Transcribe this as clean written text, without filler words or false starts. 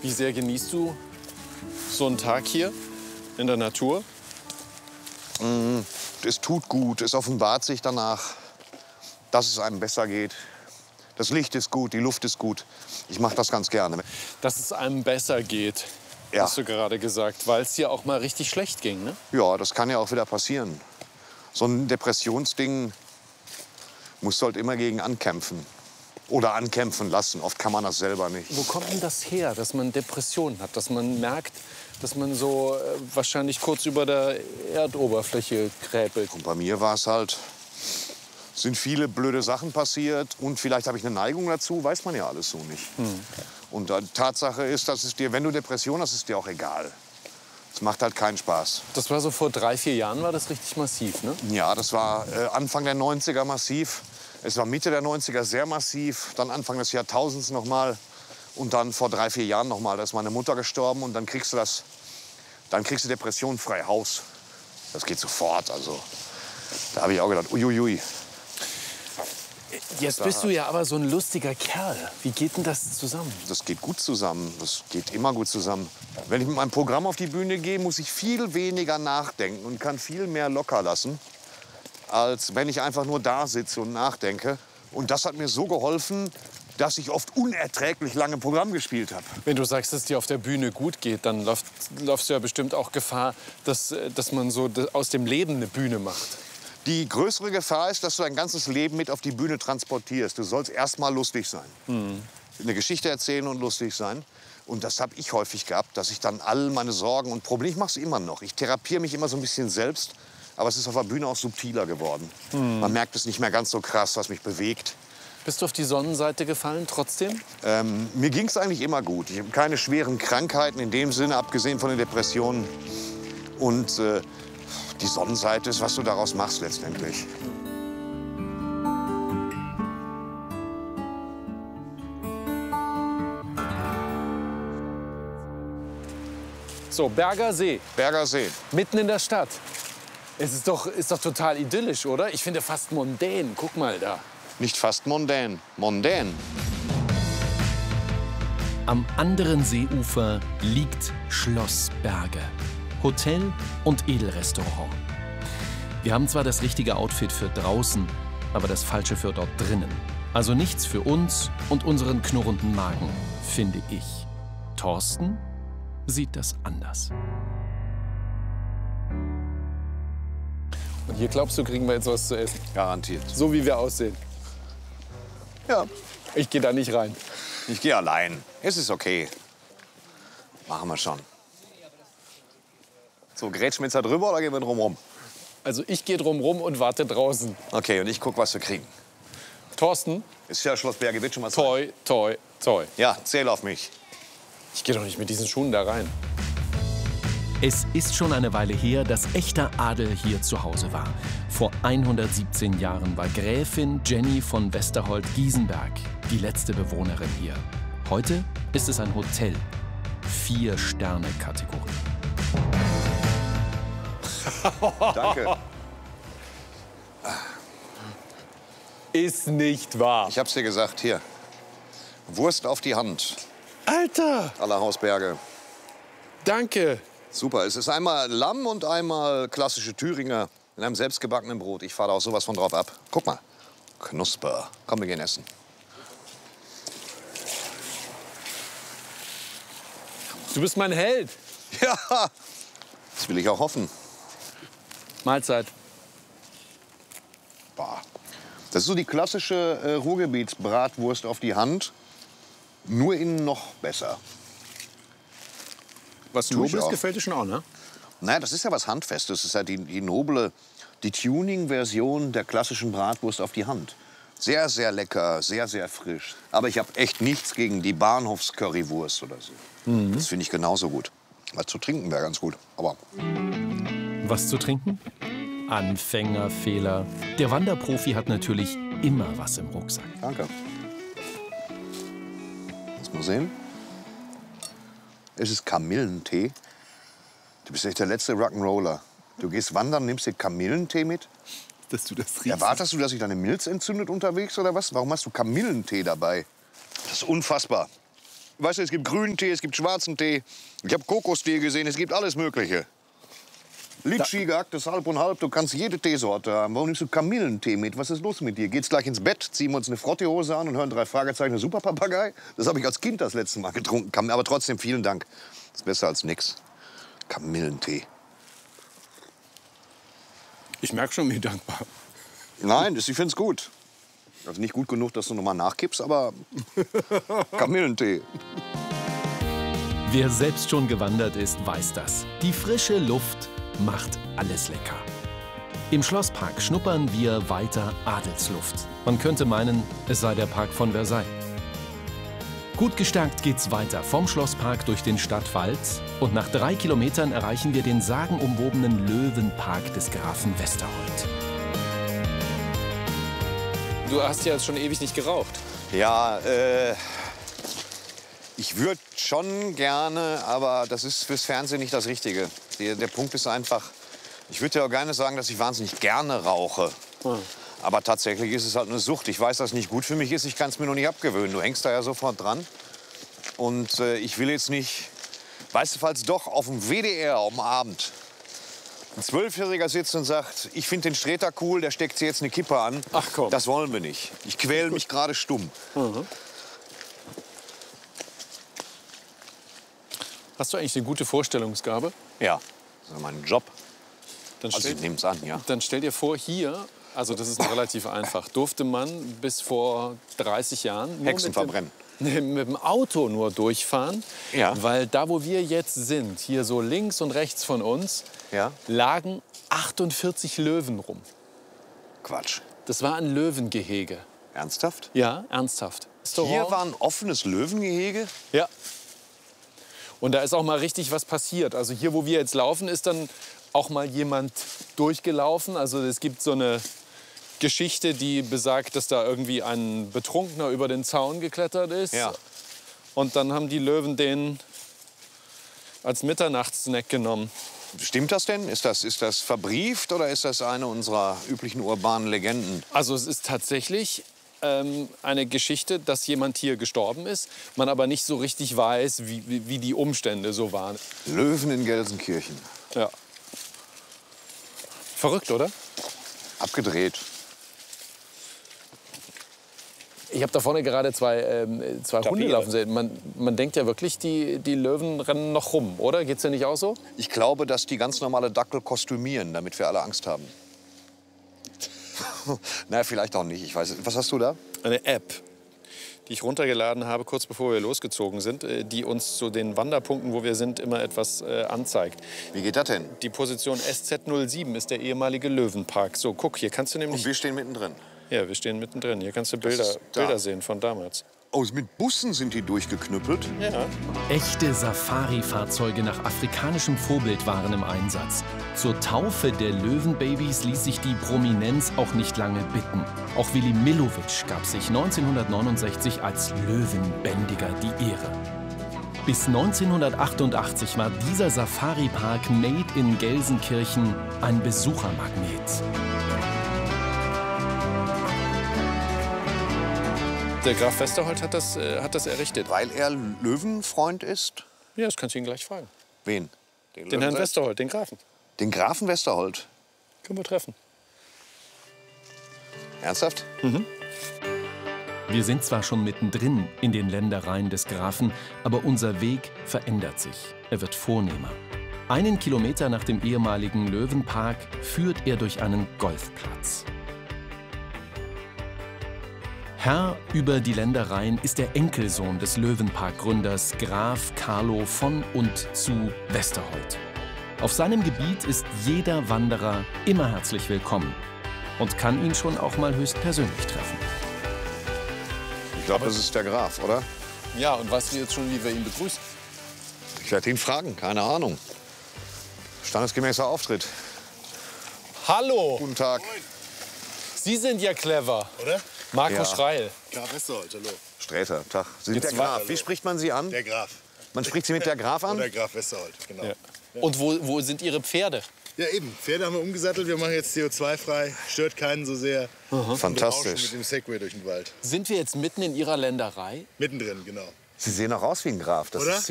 Wie sehr genießt du so einen Tag hier in der Natur? Es tut gut, es offenbart sich danach, dass es einem besser geht. Das Licht ist gut, die Luft ist gut. Ich mache das ganz gerne. Dass es einem besser geht, Ja. hast du gerade gesagt, weil es dir auch mal richtig schlecht ging, ne? Ja, das kann ja auch wieder passieren. So ein Depressionsding musst du halt immer gegen ankämpfen. Oder ankämpfen lassen. Oft kann man das selber nicht. Wo kommt denn das her, dass man Depressionen hat? Dass man merkt, dass man so wahrscheinlich kurz über der Erdoberfläche kräpelt? Und bei mir war es halt, sind viele blöde Sachen passiert. Und vielleicht habe ich eine Neigung dazu, weiß man ja alles so nicht. Und die Tatsache ist, dass es dir, wenn du Depression hast, ist es dir auch egal. Es macht halt keinen Spaß. Das war so vor 3, 4 Jahren, war das richtig massiv, ne? Ja, das war Anfang der 90er massiv. Es war Mitte der 90er sehr massiv. Dann Anfang des Jahrtausends noch mal. Und dann vor 3, 4 Jahren noch mal. Da ist meine Mutter gestorben. Und dann kriegst du Depression frei Haus. Das geht sofort. Also, da habe ich auch gedacht, uiuiui. Jetzt bist du ja aber so ein lustiger Kerl. Wie geht denn das zusammen? Das geht gut zusammen. Das geht immer gut zusammen. Wenn ich mit meinem Programm auf die Bühne gehe, muss ich viel weniger nachdenken und kann viel mehr locker lassen, als wenn ich einfach nur da sitze und nachdenke. Und das hat mir so geholfen, dass ich oft unerträglich lange Programm gespielt habe. Wenn du sagst, dass es dir auf der Bühne gut geht, dann läufst du ja bestimmt auch Gefahr, dass man so aus dem Leben eine Bühne macht. Die größere Gefahr ist, dass du dein ganzes Leben mit auf die Bühne transportierst. Du sollst erst mal lustig sein. Eine Geschichte erzählen und lustig sein. Und das habe ich häufig gehabt, dass ich dann all meine Sorgen und Probleme, ich mache es immer noch. Ich therapiere mich immer so ein bisschen selbst. Aber es ist auf der Bühne auch subtiler geworden. Man merkt es nicht mehr ganz so krass, was mich bewegt. Bist du auf die Sonnenseite gefallen trotzdem? Mir ging es eigentlich immer gut. Ich habe keine schweren Krankheiten in dem Sinne, abgesehen von den Depressionen. Und die Sonnenseite ist, was du daraus machst letztendlich. So, Berger See, Berger See. mitten in der Stadt. Es ist doch total idyllisch, oder? Ich finde fast mondän. Guck mal da. Nicht fast mondän, mondän. Am anderen Seeufer liegt Schloss Berge. Hotel und Edelrestaurant. Wir haben zwar das richtige Outfit für draußen, aber das falsche für dort drinnen. Also nichts für uns und unseren knurrenden Magen, finde ich. Thorsten sieht das anders. Und hier glaubst du, kriegen wir jetzt was zu essen? Garantiert. So wie wir aussehen. Ja, Ich gehe da nicht rein. ich gehe allein. Es ist okay. Machen wir schon. So, grätschen wir jetzt da drüber oder gehen wir drumrum? Also ich gehe drum rum und warte draußen. Okay, und ich guck, was wir kriegen. Thorsten, Ist ja Schloss Berge, wird schon mal Zeit. toi, toi, toi. Ja, zähl auf mich. Ich gehe doch nicht mit diesen Schuhen da rein. Es ist schon eine Weile her, dass echter Adel hier zu Hause war. Vor 117 Jahren war Gräfin Jenny von Westerhold-Giesenberg die letzte Bewohnerin hier. Heute ist es ein Hotel. 4-Sterne-Kategorie. Danke. Ist nicht wahr. Ich hab's dir gesagt, hier. Wurst auf die Hand. Alter, À la Hausberge. danke. Super. Es ist einmal Lamm und einmal klassische Thüringer in einem selbstgebackenen Brot. Ich fahre da auch sowas von drauf ab. Guck mal. Knusper. Komm, wir gehen essen. Du bist mein Held. Ja, das will ich auch hoffen. Mahlzeit. Bah. Das ist so die klassische Ruhrgebietsbratwurst auf die Hand. Nur innen noch besser. Was Tue ich Nobles auch. gefällt dir schon auch, ne? Naja, das ist ja was Handfestes. Das ist ja die noble, die Tuning-Version der klassischen Bratwurst auf die Hand. Sehr, sehr lecker, sehr, sehr frisch. Aber ich habe echt nichts gegen die Bahnhofs-Currywurst oder so. Das finde ich genauso gut. Was zu trinken wäre ganz gut. Aber Was zu trinken? Anfängerfehler. Der Wanderprofi hat natürlich immer was im Rucksack. danke. Lass mal sehen. Es ist Kamillentee. Du bist echt der letzte Rock'n'Roller. Du gehst wandern, nimmst dir Kamillentee mit? Dass du das riechst. Erwartest du, dass sich deine Milz entzündet unterwegs oder was? Warum hast du Kamillentee dabei? Das ist unfassbar. weißt du, es gibt grünen Tee, es gibt schwarzen Tee. Ich habe Kokostee gesehen, es gibt alles Mögliche. Litschi, gehacktes Halb und Halb, du kannst jede Teesorte haben. Warum nimmst du Kamillentee mit? Was ist los mit dir? Geht's gleich ins Bett, ziehen wir uns eine Frottehose an und hören 3 Fragezeichen, Super Papagei? Das habe ich als Kind das letzte Mal getrunken. Aber trotzdem, vielen Dank. Das ist besser als nix. Kamillentee. Ich merke schon, wie dankbar. Nein, ich finde es gut. Also nicht gut genug, dass du noch mal nachkippst, aber Kamillentee. Wer selbst schon gewandert ist, weiß das. Die frische Luft macht alles lecker. Im Schlosspark schnuppern wir weiter Adelsluft. Man könnte meinen, es sei der Park von Versailles. Gut gestärkt geht's weiter vom Schlosspark durch den Stadtwald und nach 3 Kilometern erreichen wir den sagenumwobenen Löwenpark des Grafen Westerholt. Du hast ja jetzt schon ewig nicht geraucht. Ja, ich würde schon gerne, aber das ist fürs Fernsehen nicht das Richtige. Der Punkt ist einfach, ich würde ja auch gerne sagen, dass ich wahnsinnig gerne rauche. Aber tatsächlich ist es halt eine Sucht. Ich weiß, dass es nicht gut für mich ist, ich kann es mir noch nicht abgewöhnen. Du hängst da ja sofort dran. Und ich will jetzt nicht, weißt du, falls doch auf dem WDR am Abend ein 12-Jähriger sitzt und sagt, ich finde den Streter cool, der steckt sich jetzt eine Kippe an. Ach komm. Das wollen wir nicht. Ich quäle mich gerade stumm. Hast du eigentlich eine gute Vorstellungsgabe? Ja, das ist mein Job. Dann Also ich nehme es an, ja. Dann stell dir vor, hier, also das ist relativ einfach, durfte man bis vor 30 Jahren nur Hexen verbrennen. mit dem Auto nur durchfahren. Ja. Weil da, wo wir jetzt sind, hier so links und rechts von uns, Ja. lagen 48 Löwen rum. Quatsch. Das war ein Löwengehege. Ernsthaft? Ja, ernsthaft. Hier war ein offenes Löwengehege? Ja. Und da ist auch mal richtig was passiert. Also hier, wo wir jetzt laufen, ist dann auch mal jemand durchgelaufen. Also es gibt so eine Geschichte, die besagt, dass da irgendwie ein Betrunkener über den Zaun geklettert ist. Ja. Und dann haben die Löwen den als Mitternachtssnack genommen. Stimmt das denn? Ist das verbrieft oder ist das eine unserer üblichen urbanen Legenden? Also es ist tatsächlich eine Geschichte, dass jemand hier gestorben ist, man aber nicht so richtig weiß, wie die Umstände so waren. Löwen in Gelsenkirchen. Ja. Verrückt, oder? Abgedreht. Ich habe da vorne gerade zwei Hunde laufen sehen. Man denkt ja wirklich, die Löwen rennen noch rum, oder? Geht's dir nicht auch so? Ich glaube, dass die ganz normale Dackel kostümieren, damit wir alle Angst haben. Na, vielleicht auch nicht. Ich weiß. Was hast du da? Eine App, die ich runtergeladen habe, kurz bevor wir losgezogen sind, die uns zu den Wanderpunkten, wo wir sind, immer etwas anzeigt. Wie geht das denn? Die Position SZ07 ist der ehemalige Löwenpark. So, guck, hier kannst du nämlich... Und wir stehen mittendrin. Ja, wir stehen mittendrin. Hier kannst du ist da. Bilder sehen von damals. Oh, mit Bussen sind die durchgeknüppelt? Ja. Echte Safari-Fahrzeuge nach afrikanischem Vorbild waren im Einsatz. Zur Taufe der Löwenbabys ließ sich die Prominenz auch nicht lange bitten. Auch Willy Millowitsch gab sich 1969 als Löwenbändiger die Ehre. Bis 1988 war dieser Safari-Park Made in Gelsenkirchen ein Besuchermagnet. Der Graf Westerholt hat das errichtet. Weil er Löwenfreund ist? Ja, das kannst du ihn gleich fragen. Wen? Den Herrn Westerholt, den Grafen. Den Grafen Westerholt? Können wir treffen. Ernsthaft? Wir sind zwar schon mittendrin in den Ländereien des Grafen, aber unser Weg verändert sich. Er wird vornehmer. 1 Kilometer nach dem ehemaligen Löwenpark führt er durch einen Golfplatz. Herr über die Ländereien ist der Enkelsohn des Löwenpark-Gründers Graf Carlo von und zu Westerholt. Auf seinem Gebiet ist jeder Wanderer immer herzlich willkommen und kann ihn schon auch mal höchstpersönlich treffen. Ich glaube, das ist der Graf, oder? Ja, und weißt du jetzt schon, wie wir ihn begrüßen? Ich werde ihn fragen, keine Ahnung. Standesgemäßer Auftritt. Hallo! Guten Tag. Sie sind ja clever. Oder? Marco Ja. Schreil. Graf Westerholt, hallo. Sträter, Tag. Sie sind Jetzt der war- Graf. Wie spricht man Sie an? Der Graf. Man spricht Sie mit der Graf an? Oder Graf Westerholt, genau. Ja. Und wo sind Ihre Pferde? Ja, eben. Pferde haben wir umgesattelt. Wir machen jetzt CO2-frei. Stört keinen so sehr. Wir rauschen Fantastisch. mit dem Segway durch den Wald. Sind wir jetzt mitten in Ihrer Länderei? Mittendrin, genau. Sie sehen auch aus wie ein Graf. Das Oder? ist